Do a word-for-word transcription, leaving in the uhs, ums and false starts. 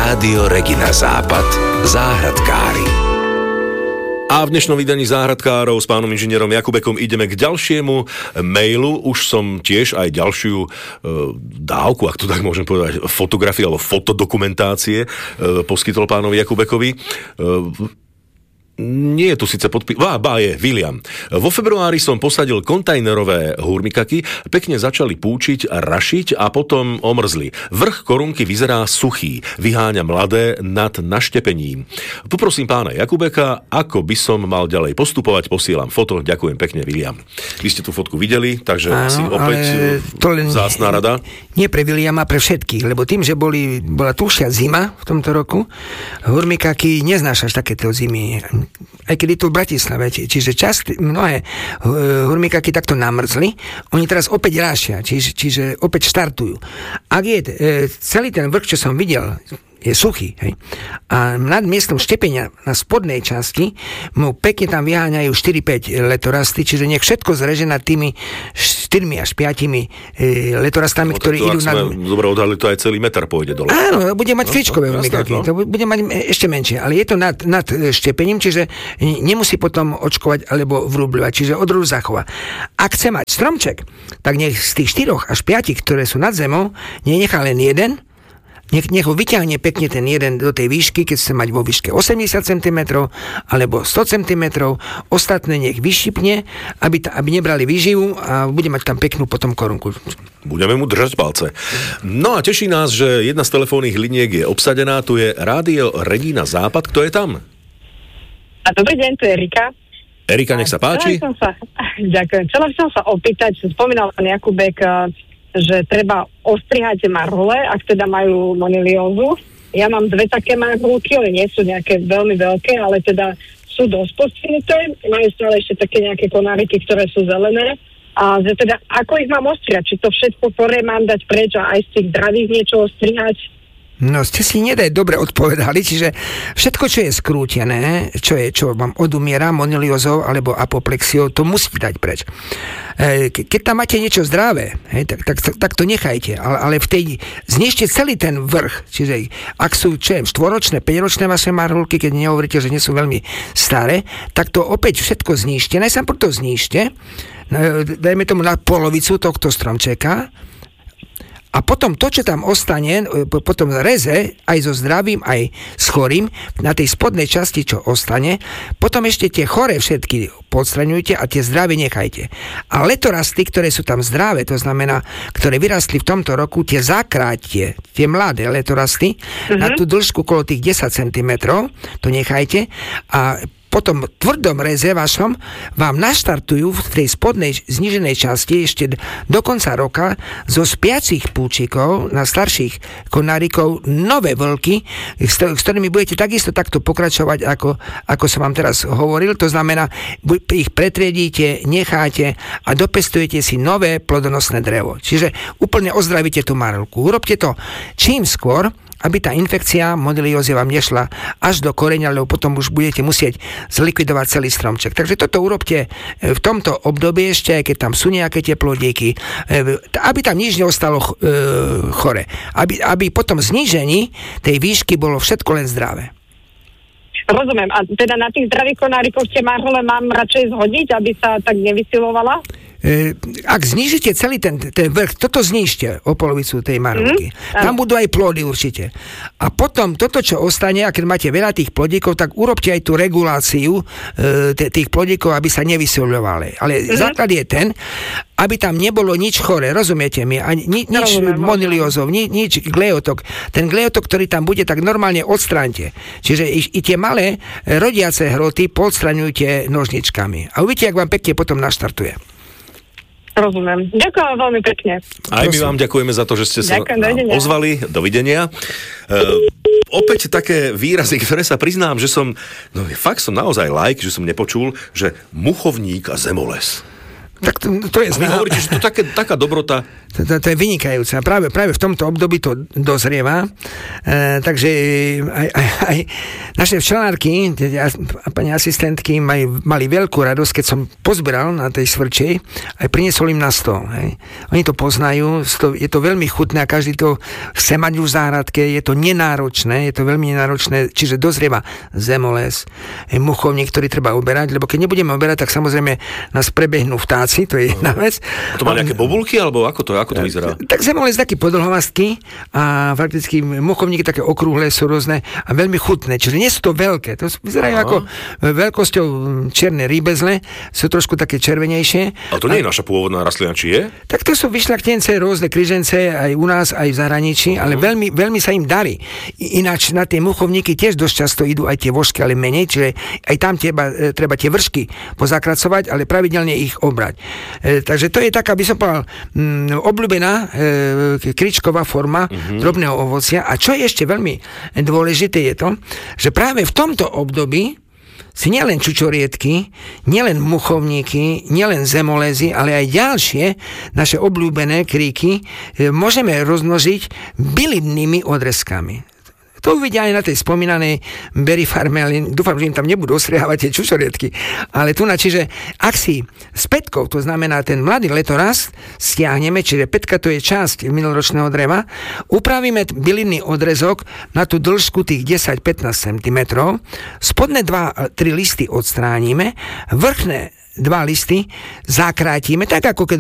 Rádio Regina Západ. Záhradkári. A v dnešnom vydaní Záhradkárov s pánom inžinierom Jakubekom ideme k ďalšiemu mailu. Už som tiež aj ďalšiu e, dávku, ak to tak môžem povedať, fotografie alebo fotodokumentácie e, poskytol pánovi Jakubekovi. E, Nie je tu síce podpis... Vá, bá je, William. Vo februári som posadil kontajnerové hurmikaky, pekne začali púčiť, rašiť a potom omrzli. Vrch korunky vyzerá suchý, vyháňa mladé nad naštepením. Poprosím pána Jakubeka, ako by som mal ďalej postupovať, posielam foto. Ďakujem pekne, William. Vy ste tú fotku videli, takže áno, asi opäť to len vzácna rada. Nie pre Williama, pre všetkých, lebo tým, že boli, bola túšia zima v tomto roku, hurmikaky neznášaš takéto zimy. Aj keď je to v Bratislave, čiže časť, mnohé hurmikaky takto namrzli, oni teraz opäť rášia, čiže, čiže opäť štartujú. Ak je e, celý ten vrch, čo som videl, je suchý, hej, a nad miestom štepenia na spodnej časti mu pekne tam vyháňajú štyri päť letorasty, čiže nech všetko zreže nad tými štyrmi až piatimi e, letorastami, no, ktorí idú na... Dobre odhadli, to aj celý meter pôjde dole. Áno, bude mať no, špičkové hurmikaky, no, no. To bude mať ešte menšie, ale je to nad, nad štepením, čiže nemusí potom očkovať alebo vrúbľovať, čiže odrodu zachová. Ak chce mať stromček, tak nech z tých štyroch až piatich, ktoré sú nad zemou, nechá len jeden. Nech, nech ho vyťahne pekne ten jeden do tej výšky, keď chce mať vo výške osemdesiat centimetrov alebo sto centimetrov. Ostatné nech vyšipne, aby, ta, aby nebrali výživu a bude mať tam peknú potom korunku. Budeme mu držať palce. No a teší nás, že jedna z telefónnych liniek je obsadená. Tu je Rádio Regina Západ. Kto je tam? A dobrý deň, tu je Erika. Erika, nech sa páči. Som sa, ďakujem. Chcela by som sa opýtať, spomínal pán Jakubek, že treba ostrihať marhule, ak teda majú moniliózu. Ja mám dve také marhulky, ale nie sú nejaké veľmi veľké, ale teda sú dosť postihnuté. Majú stále ešte také nejaké konáriky, ktoré sú zelené. A že teda, ako ich mám ostrihať? Či to všetko pore mám dať preč a aj z tých dravých niečo ostrihať? No, ste si nedaj dobre odpovedali, čiže všetko, čo je skrútené, čo je, čo vám odumiera moniliózou alebo apoplexiou, to musíte dať preč. E, keď tam máte niečo zdravé, hej, tak, tak, tak to nechajte, ale, ale v tej, znižte celý ten vrch, čiže ak sú, čo je, štvoročné, päťročné vaše marhulky, keď nehovoríte, že nie sú veľmi staré, tak to opäť všetko znižte, najsám preto znižte, dajme tomu na polovicu tohto stromčeka. A potom to, čo tam ostane, potom reze, aj so zdravým, aj s chorým, na tej spodnej časti, čo ostane, potom ešte tie choré všetky podstraňujte a tie zdravé nechajte. A letorasty, ktoré sú tam zdravé, to znamená, ktoré vyrastli v tomto roku, tie zakráťte, tie mladé letorasty, mm-hmm. na tú dĺžku okolo tých desať centimetrov, to nechajte a potom tvrdom reze vašom vám naštartujú v tej spodnej zníženej časti ešte do konca roka zo spiacich púčikov na starších konárikov nové vlky, s ktorými budete takisto takto pokračovať, ako, ako som vám teraz hovoril. To znamená, ich pretriedíte, necháte a dopestujete si nové plodonosné drevo. Čiže úplne ozdravíte tú marhulku. Urobte to čím skôr, aby tá infekcia moniliózy vám nešla až do koreňa, lebo potom už budete musieť zlikvidovať celý stromček. Takže toto urobte v tomto období ešte, keď tam sú nejaké tie plodíky, aby tam nič neostalo chore. Aby, aby potom znížení tej výšky bolo všetko len zdravé. Rozumiem. A teda na tých zdravých konárikoch tie marhule mám radšej zhodiť, aby sa tak nevysilovala? Ak znížite celý ten, ten vrch, toto znížte o polovicu tej marhulky. Mm, tam budú aj plody určite. A potom toto, čo ostane, a keď máte veľa tých plodíkov, tak urobte aj tú reguláciu e, t- tých plodíkov, aby sa nevysilovali. Ale mm-hmm. základ je ten, aby tam nebolo nič chore, rozumiete mi? A ni- nič no, moniliózov, ni- nič gleotok. Ten gleotok, ktorý tam bude, tak normálne odstraňte. Čiže i, i tie malé rodiace hroty podstraňujte nožničkami. A uvidíte, ak vám pekne potom naštartuje. Rozumiem. Ďakujem veľmi pekne. Aj my vám ďakujeme za to, že ste sa Ďakujem, ozvali. Dovidenia. Uh, opäť také výrazy, ktoré sa priznám, že som, no fakt som naozaj like, že som nepočul, že muchovník a zemoles. Tak to, to je A vy hovoríte, že to také, taká dobrota. To, to, to je vynikajúce. Práve, práve v tomto období to dozrieva. E, takže aj, aj, aj naše včelárky a pani asistentky maj, mali veľkú radosť, keď som pozberal na tej Svrčej, aj priniesol im na stôl. Hej. Oni to poznajú, je to veľmi chutné a každý to chce mať už v záhradke, je to nenáročné, je to veľmi nenáročné, čiže dozrieva zemoles, muchovník, ktorý treba uberať, lebo keď nebudeme uberať, tak samozrejme nás prebehnú vtáci, to je jedna vec. A to má nejaké bobulky, alebo ako to, ako to vyzerá? Tak zemoles taký podlhovastky a fakticky muchovníky také okrúhle sú rôzne a veľmi chutné, čiže nie sú to veľké, to vyzerajú Aha. ako veľkosťou čierne rýbezle, sú trošku také červenejšie. Ale to nie je naša pôvodná rastlina, či je? Tak to sú vyšľachtence, rôzne križence aj u nás, aj v zahraničí, uh-huh. ale veľmi, veľmi sa im darí. Ináč na tie muchovníky tiež dosť často idú aj tie vožky, ale menej, čiže aj tam treba, treba tie vršky pozakracovať, ale pravidelne ich obrať. E, takže to je taká, by som povedal, m, obľúbená e, kričková forma uh-huh. drobného ovocia. A čo je ešte veľmi dôležité je to, že práve v tomto období si nielen čučoriedky, nielen muchovníky, nielen zemolezy, ale aj ďalšie naše obľúbené kríky e, môžeme rozmnožiť bylinnými odrezkami. To uvidia aj na tej spomínanej berry farme, ale dúfam, že im tam nebudú ostriehávať tie čučoriedky. Ale tu na, čiže ak si s pätkou, to znamená ten mladý letorast, stiahneme, čiže pätka to je časť minuloročného dreva, upravíme bylinný odrezok na tú dĺžku tých desať až pätnásť centimetrov, spodné dva tri listy odstránime, vrchné dva listy zakrátime, tak ako keď